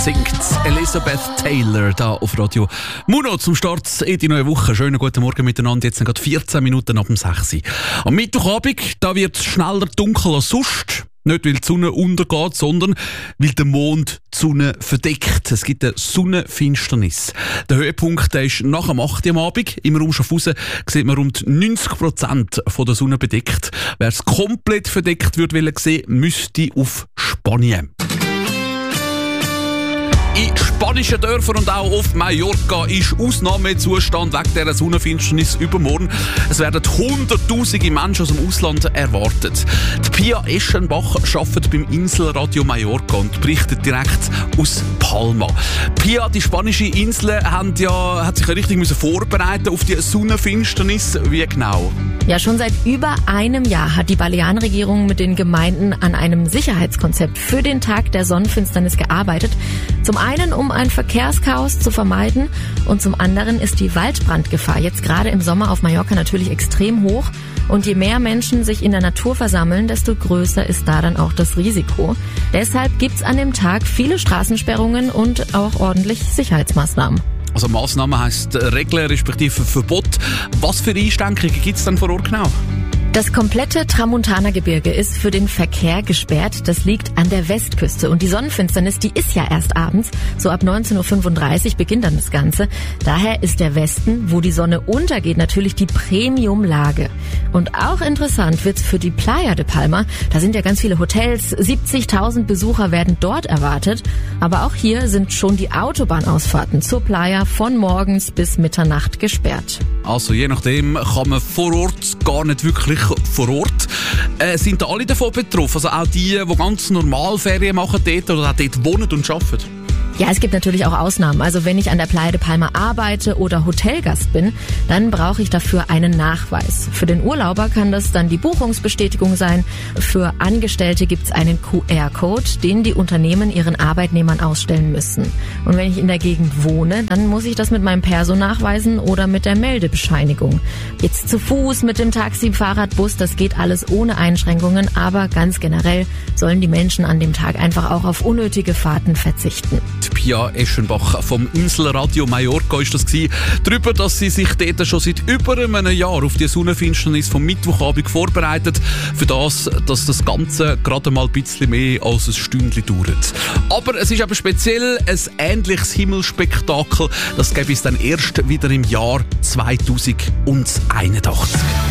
singt Elizabeth Taylor da auf Radio Muno zum Start in die neue Woche. Schönen guten Morgen miteinander. Jetzt sind gerade 14 Minuten ab dem 6 Uhr. Am Mittwochabend, da wird es schneller dunkel als sonst. Nicht, weil die Sonne untergeht, sondern weil der Mond die Sonne verdeckt. Es gibt eine Sonnenfinsternis. Der Höhepunkt der ist nach dem 8 Uhr am Abend. Im Raum Schaffhausen sieht man rund 90% von der Sonne bedeckt. Wer es komplett verdeckt würde sehen, müsste auf Spanien. In spanischen Dörfern und auch auf Mallorca ist Ausnahmezustand wegen dieser Sonnenfinsternis übermorgen. Es werden hunderttausende Menschen aus dem Ausland erwartet. Die Pia Eschenbach arbeitet beim Inselradio Mallorca und berichtet direkt aus Palma. Pia, die spanischen Inseln hat sich ja richtig vorbereiten auf die Sonnenfinsternis. Wie genau? Ja, schon seit über einem Jahr hat die Balearenregierung mit den Gemeinden an einem Sicherheitskonzept für den Tag der Sonnenfinsternis gearbeitet. Zum einen, um ein Verkehrschaos zu vermeiden, und zum anderen ist die Waldbrandgefahr jetzt gerade im Sommer auf Mallorca natürlich extrem hoch. Und je mehr Menschen sich in der Natur versammeln, desto größer ist da dann auch das Risiko. Deshalb gibt's an dem Tag viele Straßensperrungen und auch ordentlich Sicherheitsmaßnahmen. Also Massnahmen heisst Regeln respektive Verbot. Was für Einschränkungen gibt es denn vor Ort genau? Das komplette Tramontana-Gebirge ist für den Verkehr gesperrt. Das liegt an der Westküste. Und die Sonnenfinsternis, die ist ja erst abends. So ab 19.35 Uhr beginnt dann das Ganze. Daher ist der Westen, wo die Sonne untergeht, natürlich die Premium-Lage. Und auch interessant wird's für die Playa de Palma. Da sind ja ganz viele Hotels. 70.000 Besucher werden dort erwartet. Aber auch hier sind schon die Autobahnausfahrten zur Playa von morgens bis Mitternacht gesperrt. Also je nachdem kann man vor Ort gar nicht wirklich vor Ort. Sind da alle davon betroffen? Also auch die ganz normal Ferien machen dort oder auch dort wohnen und arbeiten? Ja, es gibt natürlich auch Ausnahmen. Also wenn ich an der Playa de Palma arbeite oder Hotelgast bin, dann brauche ich dafür einen Nachweis. Für den Urlauber kann das dann die Buchungsbestätigung sein. Für Angestellte gibt's einen QR-Code, den die Unternehmen ihren Arbeitnehmern ausstellen müssen. Und wenn ich in der Gegend wohne, dann muss ich das mit meinem Perso nachweisen oder mit der Meldebescheinigung. Jetzt zu Fuß, mit dem Taxi, Fahrrad, Bus, das geht alles ohne Einschränkungen. Aber ganz generell sollen die Menschen an dem Tag einfach auch auf unnötige Fahrten verzichten. Pia Eschenbach vom Inselradio Mallorca ist das gewesen. Darüber, dass sie sich dort schon seit über einem Jahr auf die Sonnenfinsternis vom Mittwochabend vorbereitet. Für das, dass das Ganze gerade mal ein bisschen mehr als ein Stündchen dauert. Aber es ist eben speziell ein ähnliches Himmelsspektakel. Das gäbe es dann erst wieder im Jahr 2081.